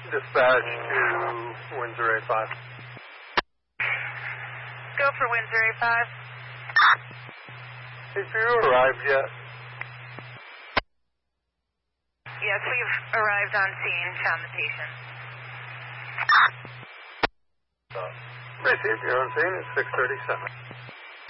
Dispatch to Windsor A5. Go for Windsor A5. Have you arrived yet? Yes, we've arrived on scene, found the patient. Received, you're on scene at 6:37.